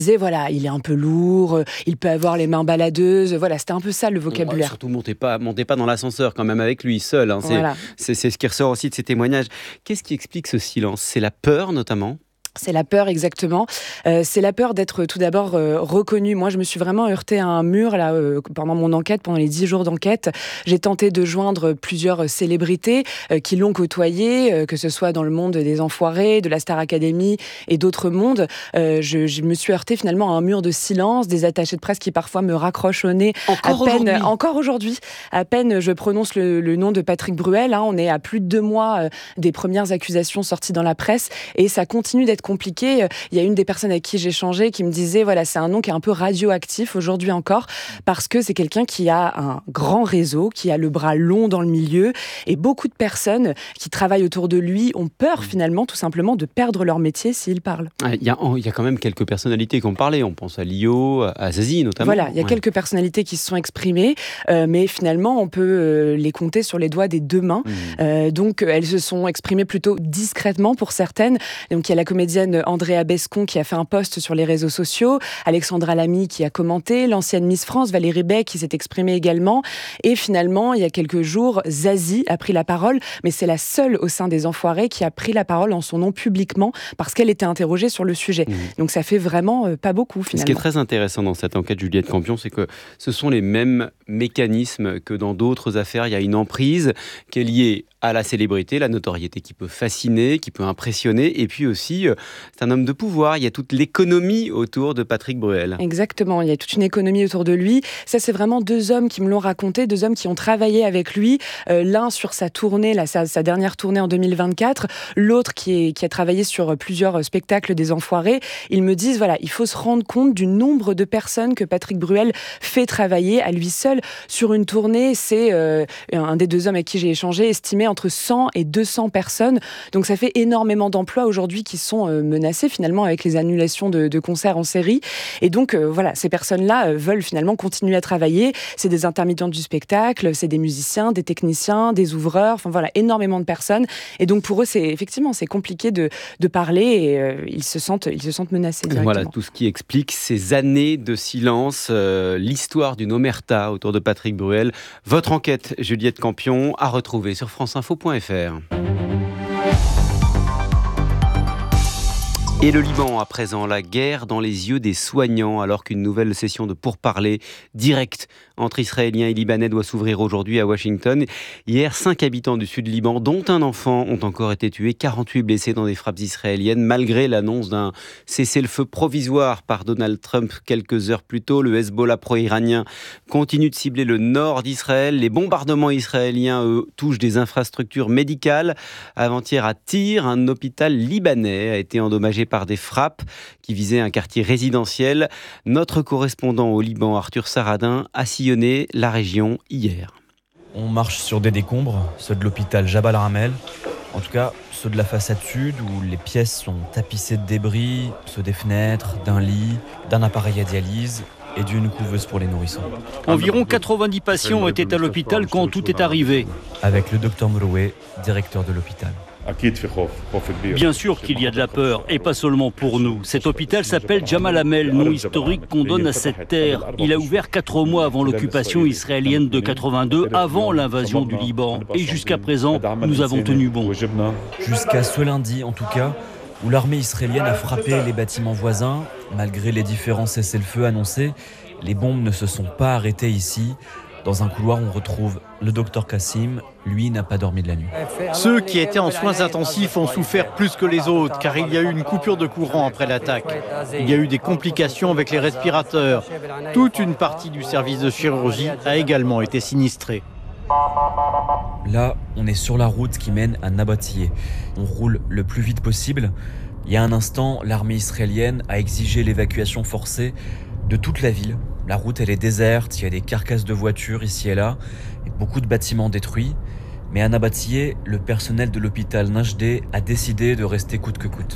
disait, voilà, il est un peu lourd, il peut avoir les mains baladeuses. Voilà, c'était un peu ça le vocabulaire. Surtout, montez pas dans l'ascenseur quand même avec lui, seul. Hein. Voilà. C'est ce qui ressort aussi de ces témoignages. Qu'est-ce qui explique ce silence ? C'est la peur notamment ? C'est la peur, exactement. C'est la peur d'être tout d'abord reconnu. Moi, je me suis vraiment heurtée à un mur là, pendant mon enquête, pendant les 10 jours d'enquête. J'ai tenté de joindre plusieurs célébrités qui l'ont côtoyé, que ce soit dans le monde des Enfoirés, de la Star Academy et d'autres mondes. Je me suis heurtée finalement à un mur de silence, des attachés de presse qui parfois me raccrochent au nez. Encore aujourd'hui. À peine je prononce le nom de Patrick Bruel. On est à plus de 2 mois des premières accusations sorties dans la presse et ça continue d'être compliqué. Il y a une des personnes avec qui j'ai échangé qui me disait, voilà, c'est un nom qui est un peu radioactif aujourd'hui encore, parce que c'est quelqu'un qui a un grand réseau, qui a le bras long dans le milieu, et beaucoup de personnes qui travaillent autour de lui ont peur finalement, tout simplement, de perdre leur métier s'il parle. Il y a quand même quelques personnalités qui ont parlé. On pense à Lio, à Zazie notamment. Voilà, il y a quelques personnalités qui se sont exprimées, mais finalement, on peut les compter sur les doigts des 2 mains. Donc, elles se sont exprimées plutôt discrètement pour certaines. Donc, il y a la comédienne Andrea Bescon qui a fait un post sur les réseaux sociaux, Alexandra Lamy qui a commenté, l'ancienne Miss France Valérie Bay qui s'est exprimée également, et finalement il y a quelques jours Zazie a pris la parole, mais c'est la seule au sein des Enfoirés qui a pris la parole en son nom publiquement parce qu'elle était interrogée sur le sujet. Donc ça fait vraiment pas beaucoup finalement. Ce qui est très intéressant dans cette enquête Juliette Campion, c'est que ce sont les mêmes mécanismes que dans d'autres affaires. Il y a une emprise qui est liée à la célébrité, la notoriété qui peut fasciner, qui peut impressionner, et puis aussi, c'est un homme de pouvoir, il y a toute l'économie autour de Patrick Bruel. Exactement, il y a toute une économie autour de lui. Ça, c'est vraiment 2 hommes qui me l'ont raconté, 2 hommes qui ont travaillé avec lui, l'un sur sa tournée, sa dernière tournée en 2024, l'autre qui a travaillé sur plusieurs spectacles des Enfoirés. Ils me disent, voilà, il faut se rendre compte du nombre de personnes que Patrick Bruel fait travailler à lui seul sur une tournée. C'est un des 2 hommes avec qui j'ai échangé, estimé entre 100 et 200 personnes. Donc ça fait énormément d'emplois aujourd'hui qui sont menacés finalement avec les annulations de concerts en série. Et donc voilà, ces personnes-là veulent finalement continuer à travailler. C'est des intermittents du spectacle, c'est des musiciens, des techniciens, des ouvreurs, enfin voilà, énormément de personnes. Et donc pour eux, c'est compliqué de parler et ils se sentent menacés directement. Voilà tout ce qui explique ces années de silence, l'histoire d'une omerta autour de Patrick Bruel. Votre enquête, Juliette Campion, à retrouver sur franceinfo.fr. Et le Liban, à présent, la guerre dans les yeux des soignants, alors qu'une nouvelle session de pourparlers directs entre Israéliens et Libanais doit s'ouvrir aujourd'hui à Washington. Hier, 5 habitants du sud Liban, dont un enfant, ont encore été tués, 48 blessés dans des frappes israéliennes, malgré l'annonce d'un cessez-le-feu provisoire par Donald Trump quelques heures plus tôt. Le Hezbollah pro-iranien continue de cibler le nord d'Israël. Les bombardements israéliens, eux, touchent des infrastructures médicales. Avant-hier, à Tyr, un hôpital libanais a été endommagé par des frappes qui visaient un quartier résidentiel. Notre correspondant au Liban, Arthur Saradin, a sillonné la région hier. On marche sur des décombres, ceux de l'hôpital Jabal Ramel. En tout cas, ceux de la façade sud où les pièces sont tapissées de débris, ceux des fenêtres, d'un lit, d'un appareil à dialyse et d'une couveuse pour les nourrissons. Environ 90 patients étaient à l'hôpital quand tout est arrivé. Avec le docteur Mouroué, directeur de l'hôpital. Bien sûr qu'il y a de la peur, et pas seulement pour nous. Cet hôpital s'appelle Jamal Hamel, nom historique qu'on donne à cette terre. Il a ouvert 4 mois avant l'occupation israélienne de 82, avant l'invasion du Liban. Et jusqu'à présent, nous avons tenu bon. Jusqu'à ce lundi, en tout cas, où l'armée israélienne a frappé les bâtiments voisins. Malgré les différents cessez-le-feu annoncés, les bombes ne se sont pas arrêtées ici. Dans un couloir, on retrouve le docteur Kassim. Lui n'a pas dormi de la nuit. Ceux qui étaient en soins intensifs ont souffert plus que les autres, car il y a eu une coupure de courant après l'attaque. Il y a eu des complications avec les respirateurs. Toute une partie du service de chirurgie a également été sinistrée. Là, on est sur la route qui mène à Nabatiyeh. On roule le plus vite possible. Il y a un instant, l'armée israélienne a exigé l'évacuation forcée de toute la ville. La route, elle est déserte, il y a des carcasses de voitures ici et là, et beaucoup de bâtiments détruits. Mais à Nabatiyeh, le personnel de l'hôpital Najdeh a décidé de rester coûte que coûte.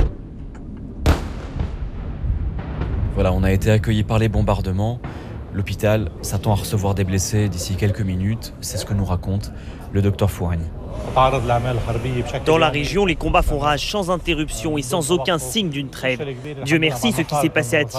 Voilà, on a été accueillis par les bombardements. L'hôpital s'attend à recevoir des blessés d'ici quelques minutes. C'est ce que nous raconte le docteur Fouani. Dans la région, les combats font rage sans interruption et sans aucun signe d'une trêve. Dieu merci, ce qui s'est passé à Tyr